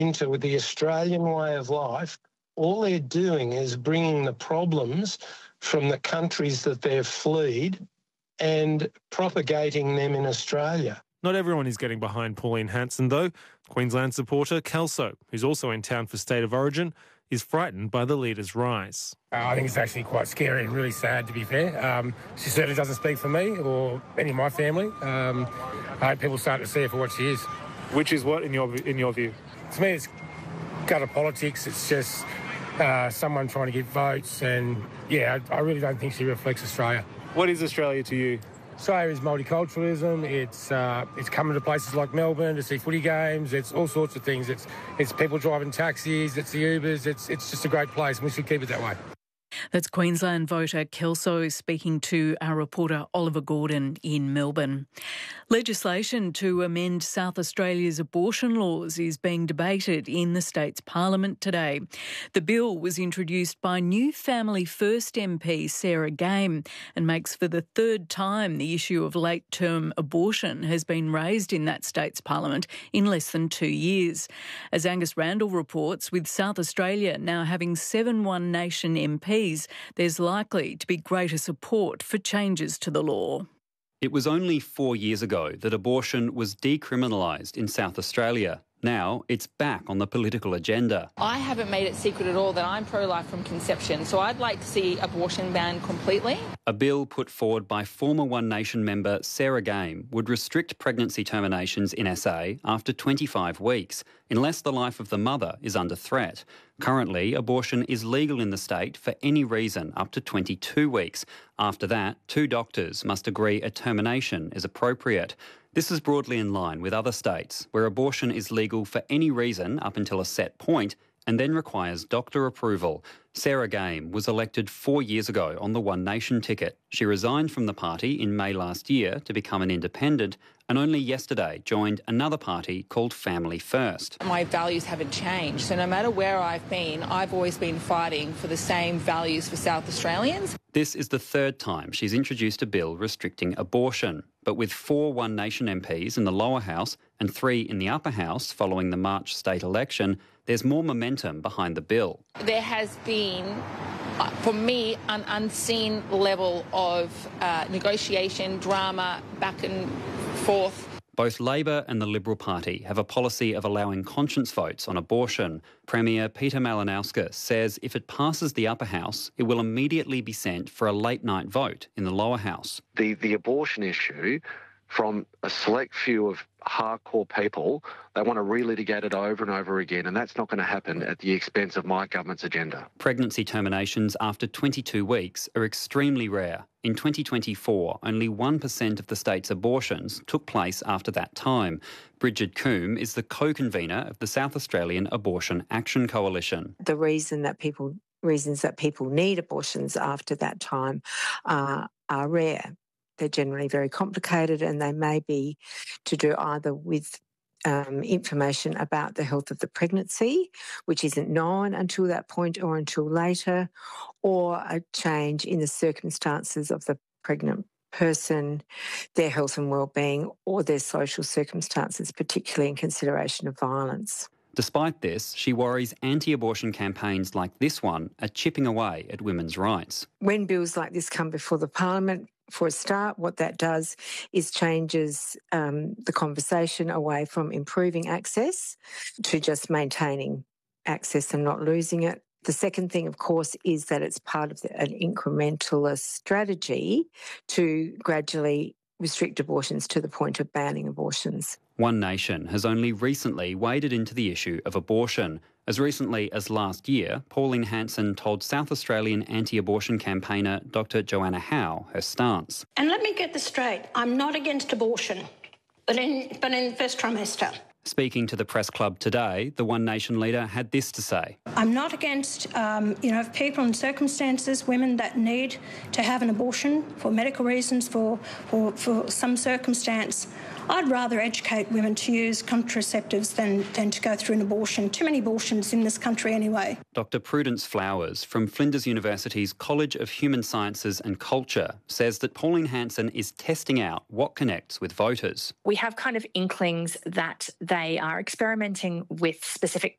into the Australian way of life, all they're doing is bringing the problems from the countries that they've fled and propagating them in Australia. Not everyone is getting behind Pauline Hanson, though. Queensland supporter Kelso, who's also in town for State of Origin, is frightened by the leader's rise. I think it's actually quite scary and really sad, to be fair. She certainly doesn't speak for me or any of my family. I hope people start to see her for what she is. Which is what, in your view? To me, it's gutter politics. It's just someone trying to get votes, and, yeah, I really don't think she reflects Australia. What is Australia to you? Australia is multiculturalism. It's coming to places like Melbourne to see footy games. It's all sorts of things. It's people driving taxis. It's the Ubers. It's just a great place, and we should keep it that way. That's Queensland voter Kelso speaking to our reporter Oliver Gordon in Melbourne. Legislation to amend South Australia's abortion laws is being debated in the state's parliament today. The bill was introduced by new Family First MP Sarah Game and makes for the third time the issue of late-term abortion has been raised in that state's parliament in less than 2 years. As Angus Randall reports, with South Australia now having 7 One Nation MPs, there's likely to be greater support for changes to the law. It was only 4 years ago that abortion was decriminalised in South Australia. Now it's back on the political agenda. I haven't made it secret at all that I'm pro-life from conception, so I'd like to see abortion banned completely. A bill put forward by former One Nation member Sarah Game would restrict pregnancy terminations in SA after 25 weeks, unless the life of the mother is under threat. Currently, abortion is legal in the state for any reason up to 22 weeks. After that, 2 doctors must agree a termination is appropriate. This is broadly in line with other states, where abortion is legal for any reason up until a set point and then requires doctor approval. Sarah Game was elected 4 years ago on the One Nation ticket. She resigned from the party in May last year to become an independent and only yesterday joined another party called Family First. My values haven't changed, so no matter where I've been, I've always been fighting for the same values for South Australians. This is the third time she's introduced a bill restricting abortion. But with 4 One Nation MPs in the lower house and 3 in the upper house following the March state election, there's more momentum behind the bill. There has been, for me, an unseen level of negotiation, drama, back and forth. Both Labor and the Liberal Party have a policy of allowing conscience votes on abortion. Premier Peter Malinauskas says if it passes the upper house, it will immediately be sent for a late-night vote in the lower house. The abortion issue, from a select few of hardcore people, they want to relitigate it over and over again, and that's not going to happen at the expense of my government's agenda. Pregnancy terminations after 22 weeks are extremely rare. In 2024, only 1% of the state's abortions took place after that time. Bridget Coombe is the co-convener of the South Australian Abortion Action Coalition. The reasons that people need abortions after that time are rare. They're generally very complicated, and they may be to do either with information about the health of the pregnancy, which isn't known until that point or until later, or a change in the circumstances of the pregnant person, their health and well-being, or their social circumstances, particularly in consideration of violence. Despite this, she worries anti-abortion campaigns like this one are chipping away at women's rights. When bills like this come before the Parliament, for a start, what that does is changes the conversation away from improving access to just maintaining access and not losing it. The second thing, of course, is that it's part of an incrementalist strategy to gradually restrict abortions to the point of banning abortions. One Nation has only recently waded into the issue of abortion. As recently as last year, Pauline Hanson told South Australian anti-abortion campaigner Dr Joanna Howe her stance. And let me get this straight. I'm not against abortion, but in the first trimester. Speaking to the Press Club today, the One Nation leader had this to say. I'm not against, people in circumstances, women that need to have an abortion for medical reasons, for some circumstance. I'd rather educate women to use contraceptives than to go through an abortion. Too many abortions in this country anyway. Dr Prudence Flowers from Flinders University's College of Human Sciences and Culture says that Pauline Hanson is testing out what connects with voters. We have kind of inklings that they are experimenting with specific